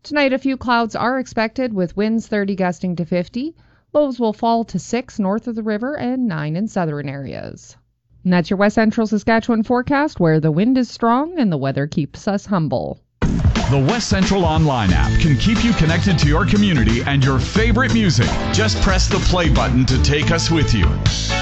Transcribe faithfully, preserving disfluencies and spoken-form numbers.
Tonight, a few clouds are expected with winds thirty gusting to fifty. Lows will fall to six north of the river and nine in southern areas. And that's your West Central Saskatchewan forecast, where the wind is strong and the weather keeps us humble. The West Central Online app can keep you connected to your community and your favorite music. Just press the play button to take us with you.